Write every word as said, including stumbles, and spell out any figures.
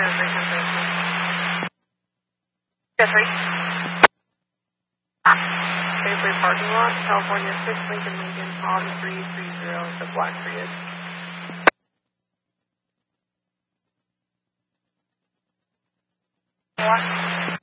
reservation station. Yes, three. Safeway parking lot, California six, Lincoln, Lincoln, Tom three three zero, the Black Prius. What?